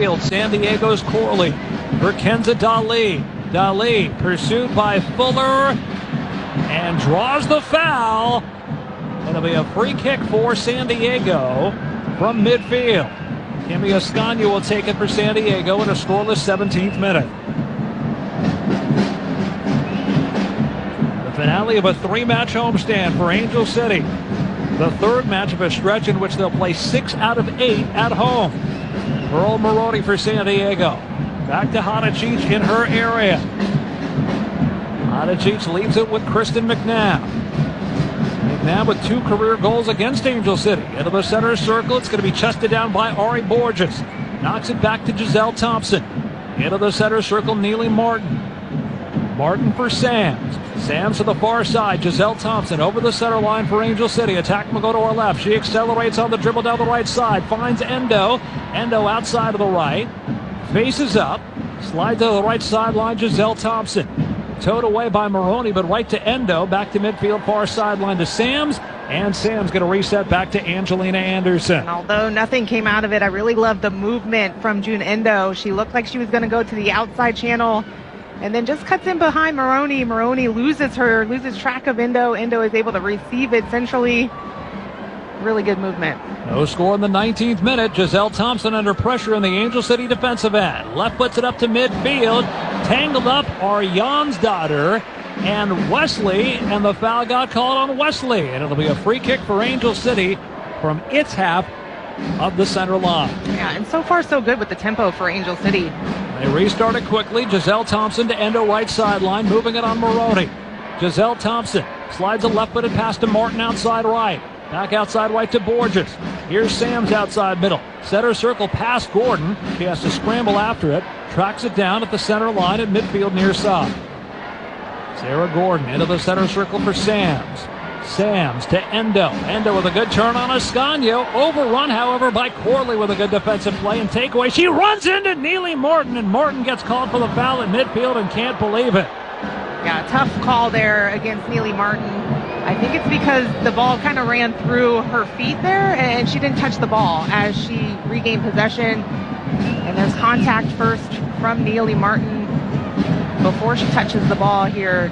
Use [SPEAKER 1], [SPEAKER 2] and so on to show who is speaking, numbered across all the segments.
[SPEAKER 1] midfield. San Diego's Corley for Kenza Dali. Dali pursued by Fuller and draws the foul. It'll be a free kick for San Diego from midfield. Kimmy Ascanio will take it for San Diego in a scoreless 17th minute. The finale of a three-match homestand for Angel City. The third match of a stretch in which they'll play 6 out of 8 at home. Earl Maroney for San Diego. Back to Hadicic in her area. Hadicic leaves it with Kristen McNabb. McNabb with 2 career goals against Angel City. Into the center circle. It's going to be chested down by Ari Borges. Knocks it back to Giselle Thompson. Into the center circle, Neely Martin. Martin for Sams. Sams to the far side. Giselle Thompson over the center line for Angel City. Attack will go to her left. She accelerates on the dribble down the right side. Finds Endo. Endo outside of the right. Faces up. Slides to the right sideline. Giselle Thompson. Towed away by Maroney, but right to Endo. Back to midfield, far sideline to Sams. And Sam's going to reset back to Angelina Anderson.
[SPEAKER 2] And although nothing came out of it, I really loved the movement from June Endo. She looked like she was going to go to the outside channel and then just cuts in behind Maroney. Maroney loses track of Endo. Endo is able to receive it centrally. Really good movement.
[SPEAKER 1] No score in the 19th minute. Giselle Thompson under pressure in the Angel City defensive end. Left puts it up to midfield. Tangled up are Jonsdottir and Wesley, and the foul got called on Wesley. And it'll be a free kick for Angel City from its half of the center line.
[SPEAKER 2] Yeah, and so far so good with the tempo for Angel City.
[SPEAKER 1] They restart it quickly. Giselle Thompson to Endo right sideline, moving it on Maroney. Giselle Thompson slides a left-footed pass to Martin outside right. Back outside right to Borges. Here's Sams outside middle. Center circle past Gordon. She has to scramble after it. Tracks it down at the center line at midfield near side. Sarah Gordon into the center circle for Sams. Sams to Endo. Endo with a good turn on Ascanio. Overrun, however, by Corley with a good defensive play and takeaway. She runs into Neely Martin, and Martin gets called for the foul at midfield and can't believe it.
[SPEAKER 2] Yeah, tough call there against Neely Martin. I think it's because the ball kind of ran through her feet there, and she didn't touch the ball as she regained possession. And there's contact first from Neely Martin before she touches the ball here.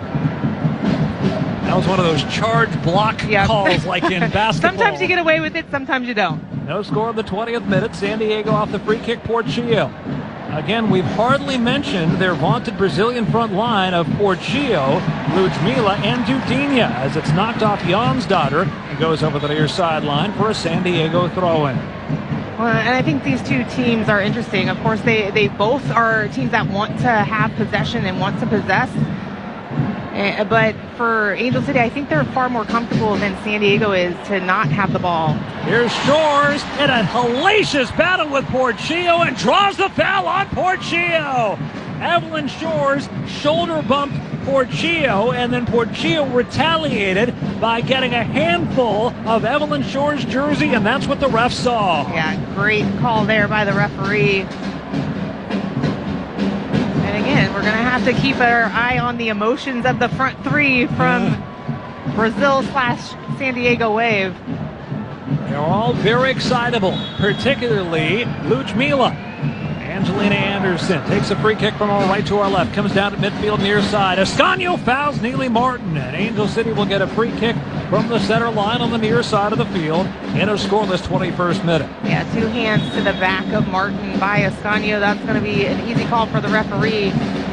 [SPEAKER 1] That was one of those charge block calls like in basketball.
[SPEAKER 2] Sometimes you get away with it, sometimes you don't.
[SPEAKER 1] No score in the 20th minute. San Diego off the free kick, Portillo. Again, we've hardly mentioned their vaunted Brazilian front line of Portillo, Ludmila, and Dudinha as it's knocked off Jonsdottir and goes over the near sideline for a San Diego throw-in.
[SPEAKER 2] Well, and I think these two teams are interesting. Of course, they both are teams that want to have possession and want to possess. But for Angel City, I think they're far more comfortable than San Diego is to not have the ball.
[SPEAKER 1] Here's Shores in a hellacious battle with Portillo and draws the foul on Portillo. Evelyn Shores shoulder bumped Portillo, and then Portillo retaliated by getting a handful of Evelyn Shores' jersey, and that's what the ref saw.
[SPEAKER 2] Yeah, great call there by the referee. And again, we're going to have to keep our eye on the emotions of the front three from Brazil/San Diego Wave.
[SPEAKER 1] They're all very excitable, particularly Ludmila. Angelina Anderson takes a free kick from our right to our left, comes down to midfield near side. Ascanio fouls Neely Martin, and Angel City will get a free kick from the center line on the near side of the field in a scoreless 21st minute.
[SPEAKER 2] Yeah, 2 hands to the back of Martin by Ascanio. That's going to be an easy call for the referee.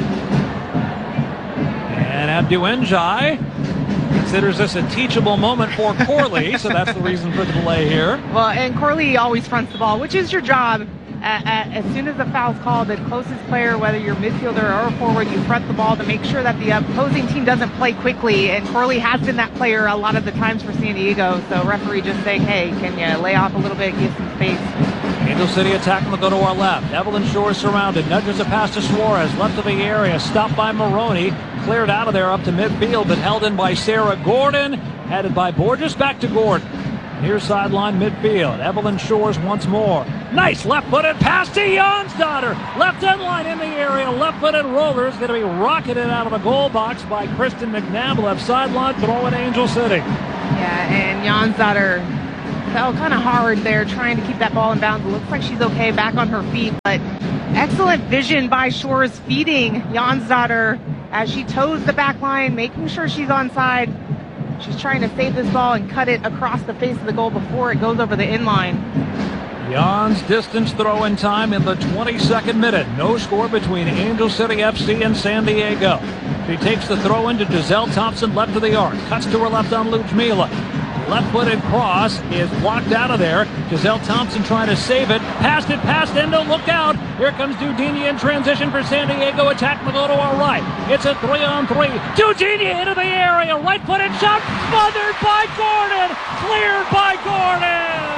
[SPEAKER 1] And Abdu Njai considers this a teachable moment for Corley, so that's the reason for the delay here.
[SPEAKER 2] Well, and Corley always fronts the ball, which is your job. As soon as the foul's called, the closest player, whether you're midfielder or forward, you front the ball to make sure that the opposing team doesn't play quickly. And Corley has been that player a lot of the times for San Diego. So referee just saying, hey, can you lay off a little bit, give some space.
[SPEAKER 1] Angel City attack will go to our left. Evelyn Shores surrounded. Nudges a pass to Suarez. Left of the area. Stopped by Maroney. Cleared out of there up to midfield, but held in by Sarah Gordon. Headed by Borges. Back to Gordon. Near sideline midfield. Evelyn Shores once more. Nice left-footed pass to Jonsdottir. Left end line in the area. Left-footed roller is going to be rocketed out of the goal box by Kristen McNabb. Left sideline throw in Angel City.
[SPEAKER 2] Yeah, and Jonsdottir fell kind of hard there trying to keep that ball in bounds. It looks like she's okay, back on her feet, but excellent vision by Shores feeding Jonsdottir as she toes the back line, making sure she's onside. She's trying to save this ball and cut it across the face of the goal before it goes over the inline.
[SPEAKER 1] Jan's distance throw in time in the 22nd minute. No score between Angel City FC and San Diego. She takes the throw into Giselle Thompson, left of the arc. Cuts to her left on Ludmila. Left-footed cross is blocked out of there. Giselle Thompson trying to save it. Passed it past Endo. Look out. Here comes Dudinha in transition for San Diego. Attack will go to our right. It's a 3-on-3. Dudinha into the area. Right-footed shot. Smothered by Gordon. Cleared by Gordon.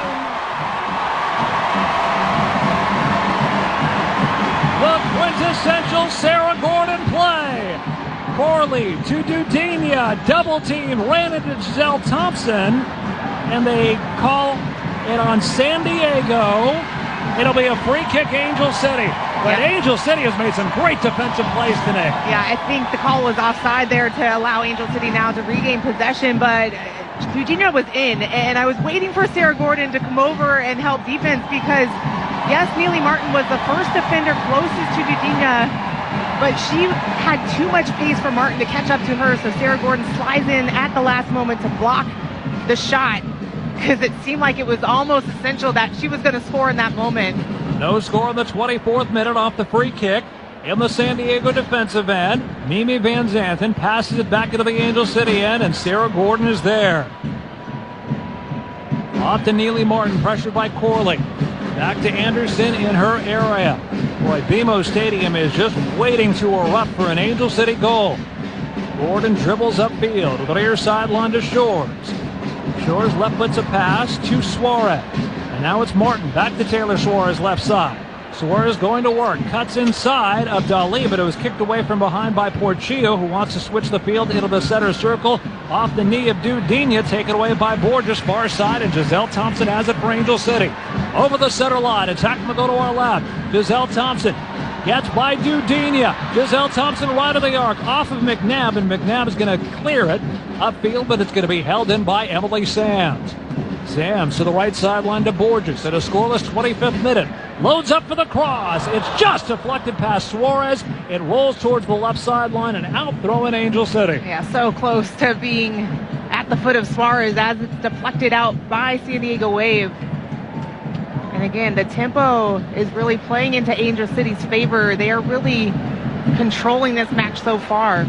[SPEAKER 1] The quintessential Sarah Gordon play. Corley to Dudinha, double team, ran into Giselle Thompson, and they call it on San Diego. It'll be a free kick, Angel City. But Angel City has made some great defensive plays today.
[SPEAKER 2] Yeah, I think the call was offside there to allow Angel City now to regain possession, but Dudinha was in, and I was waiting for Sarah Gordon to come over and help defense because, yes, Neely Martin was the first defender closest to Dudinha, but she had too much pace for Martin to catch up to her, so Sarah Gordon slides in at the last moment to block the shot because it seemed like it was almost essential that she was going to score in that moment.
[SPEAKER 1] No score in the 24th minute off the free kick. In the San Diego defensive end, Mimi Van Zanten passes it back into the Angel City end, and Sarah Gordon is there. Off to Neely Martin, pressured by Corley. Back to Anderson in her area. Boy, BMO Stadium is just waiting to erupt for an Angel City goal. Gordon dribbles upfield, the rear sideline to Shores. Shores left puts a pass to Suarez. And now it's Martin, back to Taylor Suarez left side. Suarez going to work, cuts inside of Dali, but it was kicked away from behind by Portillo, who wants to switch the field into the center circle. Off the knee of Dudinha, taken away by Borges, far side, and Giselle Thompson has it for Angel City. Over the center line, attack will go to our left. Giselle Thompson gets by Dudinha. Giselle Thompson right of the arc, off of McNabb, and McNabb is going to clear it upfield, but it's going to be held in by Emily Sams. Sams to the right sideline to Borges at a scoreless 25th minute. Loads up for the cross. It's just deflected past Suarez. It rolls towards the left sideline and out, throwing Angel City.
[SPEAKER 2] Yeah, so close to being at the foot of Suarez as it's deflected out by San Diego Wave. And again, the tempo is really playing into Angel City's favor. They are really controlling this match so far.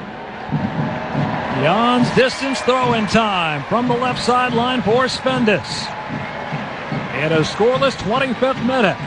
[SPEAKER 1] Jan's distance throw-in time from the left sideline for Spendis. In a scoreless 25th minute.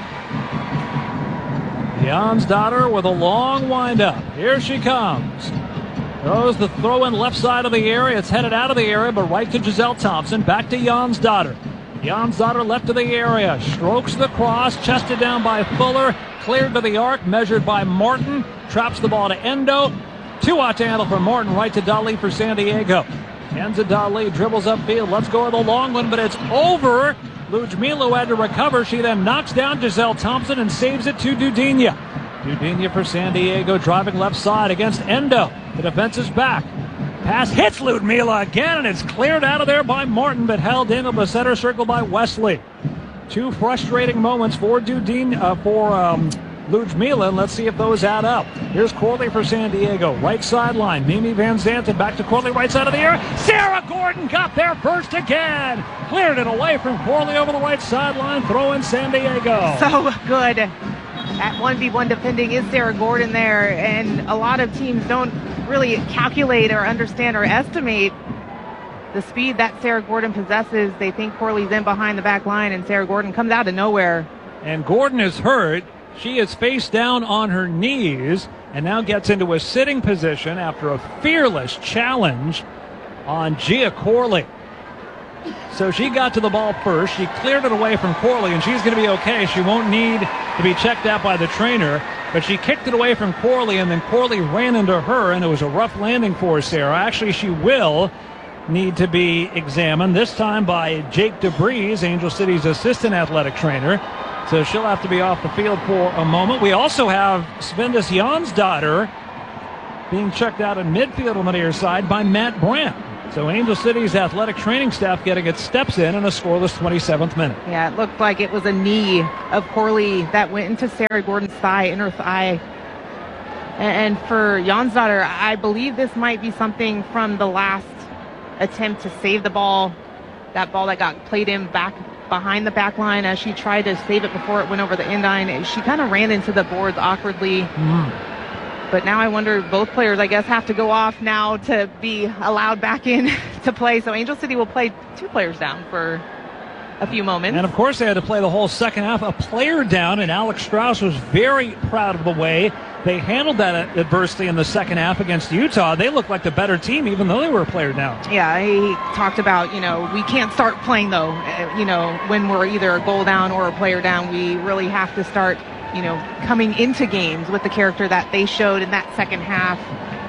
[SPEAKER 1] Jonsdottir with a long windup. Here she comes. Throws the throw-in left side of the area. It's headed out of the area, but right to Giselle Thompson. Back to Jonsdottir. Jonsdottir left of the area. Strokes the cross. Chested down by Fuller. Cleared to the arc. Measured by Martin. Traps the ball to Endo. Two-out to handle for Martin, right to Dali for San Diego. Kenza Dali dribbles upfield. Let's go with the long one, but it's over. Ludmila had to recover. She then knocks down Giselle Thompson and saves it to Dudinha. Dudinha for San Diego, driving left side against Endo. The defense is back. Pass hits Ludmila again, and it's cleared out of there by Martin, but held into the center circle by Wesley. Two frustrating moments for Ludmila, and let's see if those add up. Here's Corley for San Diego. Right sideline. Mimi Van Zanten back to Corley, right side of the air. Sarah Gordon got there first again. Cleared it away from Corley over the right sideline. Throw in San Diego.
[SPEAKER 2] So good. At 1v1 defending is Sarah Gordon there, and a lot of teams don't really calculate or understand or estimate the speed that Sarah Gordon possesses. They think Corley's in behind the back line, and Sarah Gordon comes out of nowhere.
[SPEAKER 1] And Gordon is hurt. She is face down on her knees and now gets into a sitting position after a fearless challenge on Gia Corley. So she got to the ball first. She cleared it away from Corley, and she's going to be okay. She won't need to be checked out by the trainer. But she kicked it away from Corley, and then Corley ran into her, and it was a rough landing for Sarah. Actually, she will need to be examined, this time by Jake DeBreeze, Angel City's assistant athletic trainer. So she'll have to be off the field for a moment. We also have Spendis Jonsdottir being checked out in midfield on the near side by Matt Brandt. So Angel City's athletic training staff getting its steps in a scoreless 27th minute.
[SPEAKER 2] Yeah, it looked like it was a knee of Corley that went into Sarah Gordon's thigh, inner thigh. And for Jonsdottir, I believe this might be something from the last attempt to save the ball. That ball that got played in back behind the back line as she tried to save it before it went over the end line. She kind of ran into the boards awkwardly. But now I wonder, both players, I guess, have to go off now to be allowed back in to play. So Angel City will play 2 players down for a few moments.
[SPEAKER 1] And, of course, they had to play the whole second half. A player down, and Alex Strauss was very proud of the way they handled that adversity in the second half against Utah. They looked like the better team, even though they were a player down.
[SPEAKER 2] Yeah, he talked about, we can't start playing, though, when we're either a goal down or a player down. We really have to start coming into games with the character that they showed in that second half.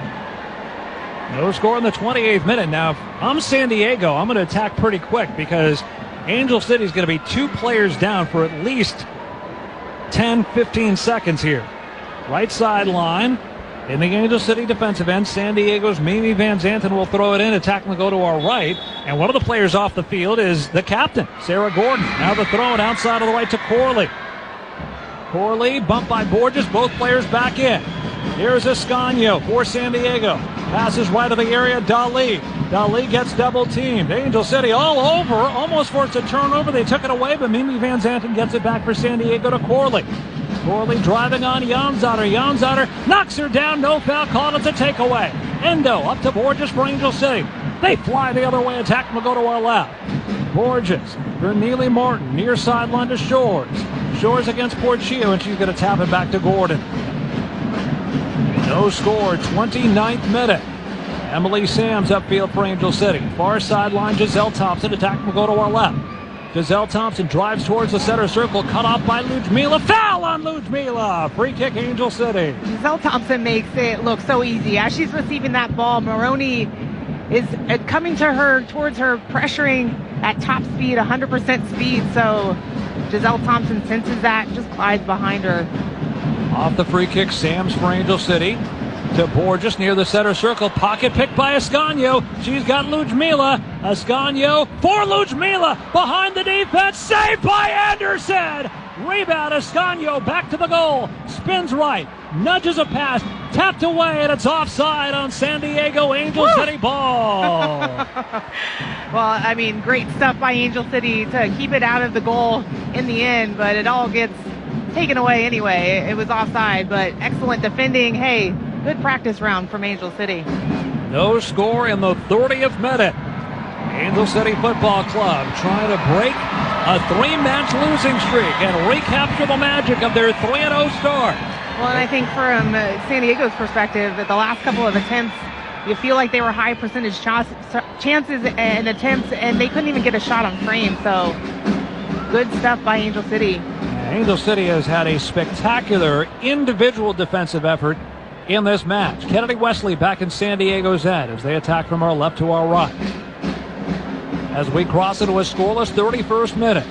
[SPEAKER 1] No score in the 28th minute. Now, if I'm San Diego, I'm going to attack pretty quick because Angel City is going to be 2 players down for at least 10, 15 seconds here. Right sideline in the Angel City defensive end. San Diego's Mimi Van Zanten will throw it in. Attacking will go to our right. And one of the players off the field is the captain, Sarah Gordon. Now the throw it outside of the right to Corley. Corley bumped by Borges. Both players back in. Here's Ascanio for San Diego. Passes right of the area. Dali. Dali gets double teamed. Angel City all over. Almost forced a turnover. They took it away, but Mimi Van Zanten gets it back for San Diego to Corley. Corley driving on Jonsdottir. Jonsdottir knocks her down. No foul called. It's a takeaway. Endo up to Borges for Angel City. They fly the other way. Attack will go to our left. Borges for Neely Martin. Near sideline to Shores. Shores against Portillo, and she's going to tap it back to Gordon. No score, 29th minute. Emily Sams upfield for Angel City. Far sideline, Giselle Thompson. Attack will go to our left. Giselle Thompson drives towards the center circle. Cut off by Ludmila. Foul on Ludmila. Free kick, Angel City.
[SPEAKER 2] Giselle Thompson makes it look so easy. As she's receiving that ball, Maroney is coming to her, towards her, pressuring at top speed, 100% speed. So Giselle Thompson senses that, just glides behind her.
[SPEAKER 1] Off the free kick, Sams for Angel City. To Borges near the center circle. Pocket picked by Ascanio. She's got Ludmila. Ascanio for Ludmila. Behind the defense. Saved by Anderson. Rebound. Ascanio back to the goal. Spins right. Nudges a pass. Tapped away, and it's offside on San Diego. Angel City ball.
[SPEAKER 2] Well, great stuff by Angel City to keep it out of the goal in the end, but it all gets taken away anyway. It was offside, but excellent defending. Hey, good practice round from Angel City.
[SPEAKER 1] No score in the 30th minute. Angel City Football Club trying to break a 3-match losing streak and recapture the magic of their 3-0 start.
[SPEAKER 2] Well, and I think from San Diego's perspective, that the last couple of attempts, you feel like they were high percentage chances and attempts, and they couldn't even get a shot on frame. So good stuff by Angel City.
[SPEAKER 1] Angel City has had a spectacular individual defensive effort in this match. Kennedy Wesley back in San Diego's end as they attack from our left to our right. As we cross into a scoreless 31st minute.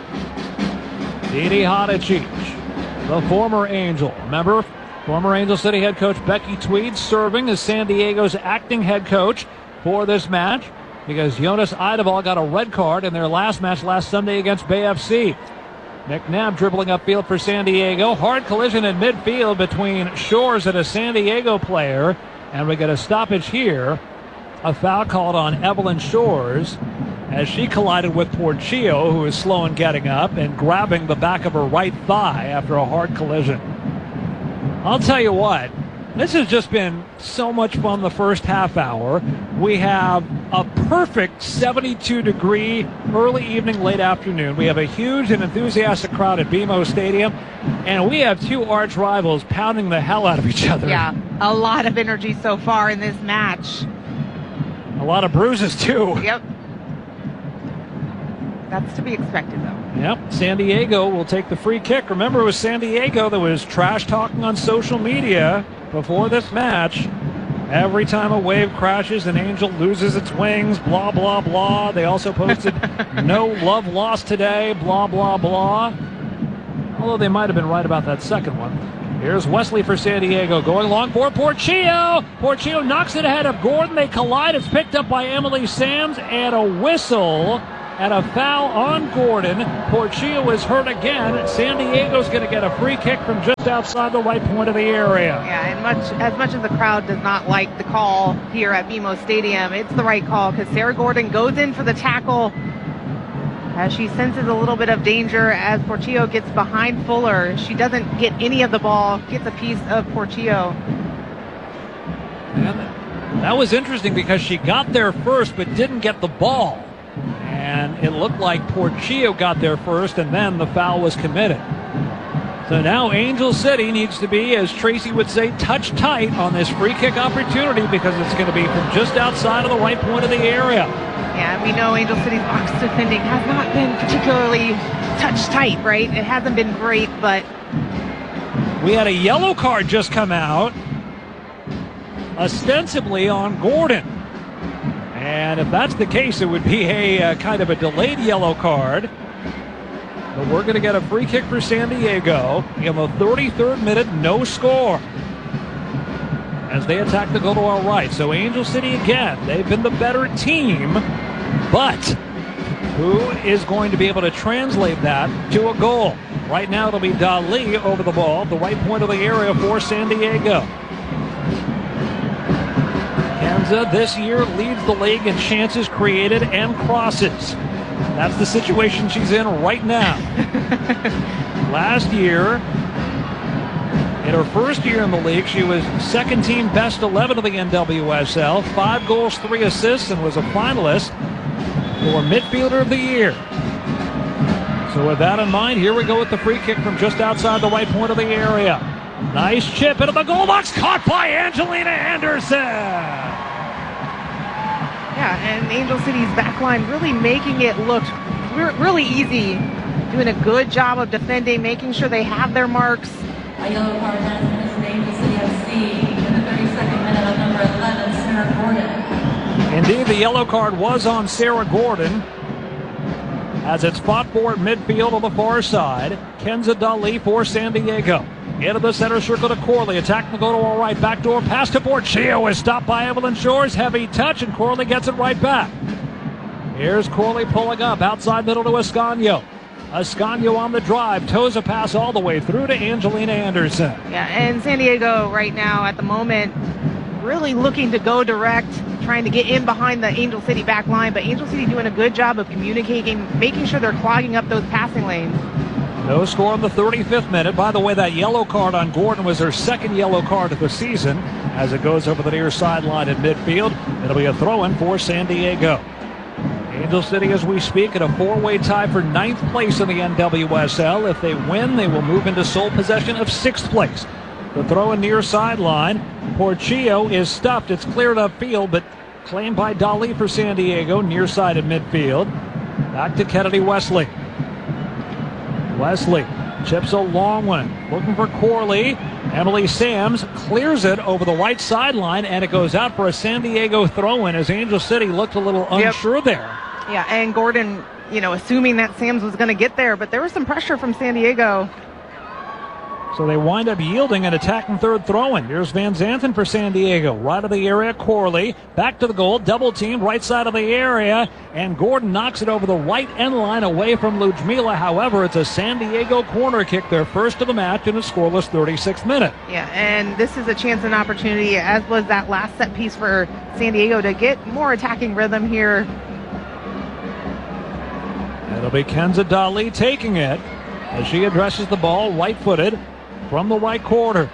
[SPEAKER 1] Didi Hadicic, the former Angel. Remember, former Angel City head coach Becky Tweed serving as San Diego's acting head coach for this match because Jonas Eidevall got a red card in their last match last Sunday against Bay FC. McNabb dribbling upfield for San Diego. Hard collision in midfield between Shores and a San Diego player. And we get a stoppage here. A foul called on Evelyn Shores as she collided with Portillo, who is slow in getting up and grabbing the back of her right thigh after a hard collision. I'll tell you what, this has just been so much fun the first half hour. We have a perfect 72-degree early evening, late afternoon. We have a huge and enthusiastic crowd at BMO Stadium, and we have 2 arch rivals pounding the hell out of each other.
[SPEAKER 2] Yeah, a lot of energy so far in this match.
[SPEAKER 1] A lot of bruises, too.
[SPEAKER 2] Yep. That's to be expected, though.
[SPEAKER 1] Yep. San Diego will take the free kick. Remember, it was San Diego that was trash talking on social media before this match. Every time a wave crashes, an Angel loses its wings, blah, blah, blah. They also posted no love lost today, blah, blah, blah. Although they might have been right about that second one. Here's Wesley for San Diego, going long for Porchio. Porchio knocks it ahead of Gordon. They collide. It's picked up by Emily Sams, and a whistle and a foul on Gordon. Porchio is hurt again. San Diego's going to get a free kick from just outside the right point of the area.
[SPEAKER 2] Yeah, and as much as the crowd does not like the call here at BMO Stadium, it's the right call because Sarah Gordon goes in for the tackle as she senses a little bit of danger as Porchio gets behind Fuller. She doesn't get any of the ball, gets a piece of Porchio.
[SPEAKER 1] And that was interesting because she got there first but didn't get the ball. And it looked like Porchio got there first and then the foul was committed. So now Angel City needs to be, as Tracy would say, touch tight on this free kick opportunity because it's going to be from just outside of the right point of the area.
[SPEAKER 2] Yeah, we know Angel City's box defending has not been particularly touch tight, right? It hasn't been great, but
[SPEAKER 1] we had a yellow card just come out, ostensibly on Gordon. And if that's the case, it would be a kind of a delayed yellow card. But we're going to get a free kick for San Diego in the 33rd minute, no score, as they attack the goal to our right. So Angel City again, they've been the better team, but who is going to be able to translate that to a goal? Right now it'll be Dali over the ball, the right point of the area for San Diego. Kenza this year leads the league in chances created and crosses. That's the situation she's in right now. Last year, in her first year in the league, she was second team best 11 of the NWSL, 5 goals, 3 assists, and was a finalist for Midfielder of the Year. So with that in mind, here we go with the free kick from just outside the right point of the area. Nice chip into the goal box, caught by Angelina Anderson.
[SPEAKER 2] yeah, and Angel City's backline really making it look really easy, doing a good job of defending, making sure they have their marks.
[SPEAKER 3] A yellow card has been issued Angel City FC in the 32nd minute of number 11, Sarah Gordon.
[SPEAKER 1] Indeed, the yellow card was on Sarah Gordon as it's fought for at midfield on the far side. Kenza Dali for San Diego. Into the center circle to Corley. Attacking the goal to our right. Backdoor pass to Porchio is stopped by Evelyn Shores. Heavy touch, and Corley gets it right back. Here's Corley pulling up. Outside middle to Ascanio. Ascanio on the drive. Toes a pass all the way through to Angelina Anderson.
[SPEAKER 2] Yeah, and San Diego right now at the moment really looking to go direct, trying to get in behind the Angel City back line, but Angel City doing a good job of communicating, making sure they're clogging up those passing lanes.
[SPEAKER 1] No score in the 35th minute. By the way, that yellow card on Gordon was her second yellow card of the season as it goes over the near sideline at midfield. It'll be a throw-in for San Diego. Angel City, as we speak, in a 4-way tie for 9th place in the NWSL. If they win, they will move into sole possession of 6th place. The throw in near sideline. Porchio is stuffed. It's cleared upfield, but claimed by Dali for San Diego, near side at midfield. Back to Kennedy Wesley. Wesley chips a long one, looking for Corley. Emily Sams clears it over the right sideline, and it goes out for a San Diego throw-in as Angel City looked a little unsure there.
[SPEAKER 2] Yeah, and Gordon, assuming that Sams was going to get there, but there was some pressure from San Diego.
[SPEAKER 1] So they wind up yielding an attacking third throw-in. Here's Van Zanten for San Diego. Right of the area, Corley. Back to the goal, double teamed, right side of the area. And Gordon knocks it over the right end line away from Ludmila. However, it's a San Diego corner kick, their first of the match in a scoreless 36th minute.
[SPEAKER 2] Yeah, and this is a chance and opportunity, as was that last set piece for San Diego, to get more attacking rhythm here.
[SPEAKER 1] It'll be Kenza Dali taking it as she addresses the ball right-footed from the right corner.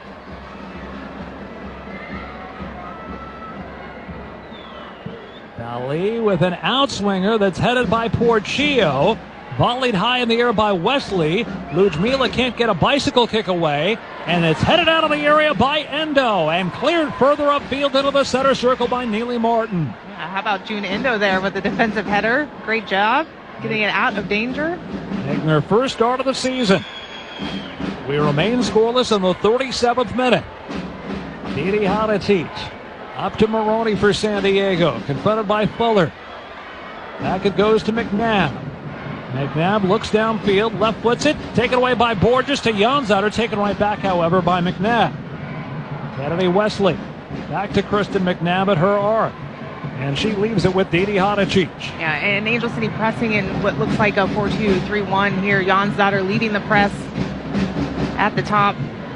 [SPEAKER 1] Dali with an outswinger that's headed by Porchio. Volleyed high in the air by Wesley. Ludmila can't get a bicycle kick away. And it's headed out of the area by Endo. And cleared further upfield into the center circle by Neely Martin.
[SPEAKER 2] Yeah, how about June Endo there with the defensive header? Great job getting it out of danger.
[SPEAKER 1] Making her first start of the season. We remain scoreless in the 37th minute. Didi Haditich up to Maroney for San Diego. Confronted by Fuller. Back it goes to McNabb. McNabb looks downfield, left foots it, taken away by Borges to Janzauer, taken right back, however, by McNabb. Kennedy Wesley back to Kristen McNabb at her arc. And she leaves it with Didi Hadicic.
[SPEAKER 2] Yeah, and Angel City pressing in what looks like a 4-2-3-1 here. Janzauer leading the press at the top.